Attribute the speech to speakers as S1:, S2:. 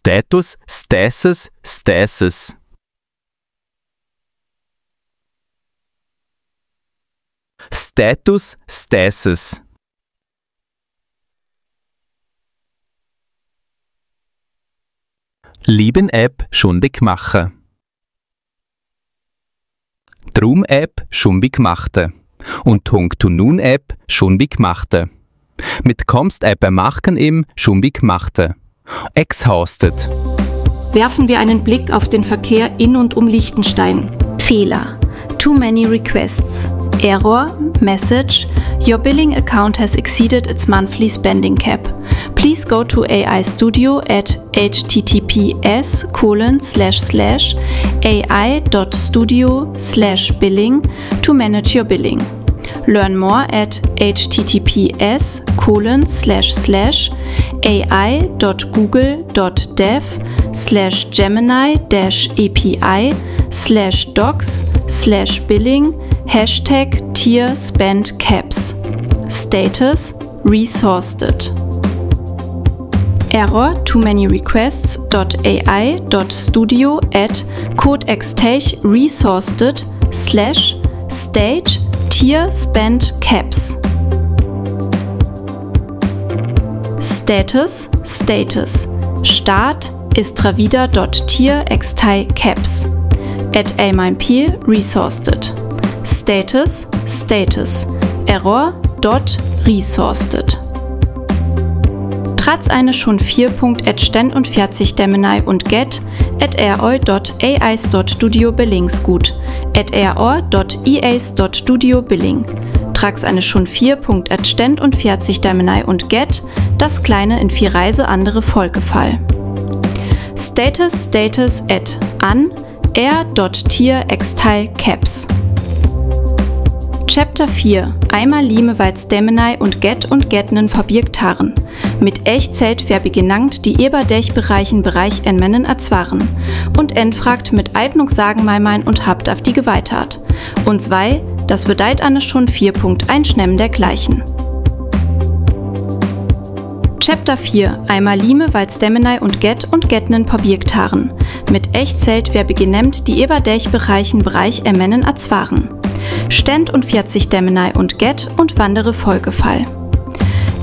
S1: Status, Stasis, Stasis. Status, Stasis. Lieben-App schundig machen. Traum-App schundig machte. Und Tung-to-Nun-App schundig machte. Mit Komst-App machen im schundig machte. Exhausted.
S2: Werfen wir einen Blick auf den Verkehr in und um Liechtenstein.
S3: Fehler. Too many requests. Error. Message. Your billing account has exceeded its monthly spending cap. Please go to AI Studio at https://ai.studio/billing to manage your billing. Learn more at https://ai.google.dev/gemini-api/docs/billing #tier-spend-caps. Status resourced. Error too many requests.ai.studio at codextech resourced/stage tier spend caps. Status Start istravida.tier-extei caps. At a-mine-p resourced. Status error.resourced. Trotz eine schon 4.@stand und 40 Demenai und get @roi.ais.studio billingsgut @ror.eas.studio billing. Trax eine schon 4.@stand und 40 Demenai und get das kleine in 4 Reise andere Volkefall. Status an r.tier-extei caps. Chapter 4 Einmal Limeweiz Demenai und getnen verbirgtaren. Mit Echtzelt verbi genannt die Eberdech-Bereichen Bereich en Mennen azwaren. Und fragt mit Eibnung sagen mein und habt auf die geweitert. Und 2, das bedeit ane schon 4.1 Schnemm dergleichen. Chapter 4 Einmal Limeweiz Demenai und getnen verbirgtaren. Mit Echtzelt verbi genannt die Eberdech-Bereichen Bereich en Mennen azwaren. Ständ und 40 Demenai und get und wandere Volkefall.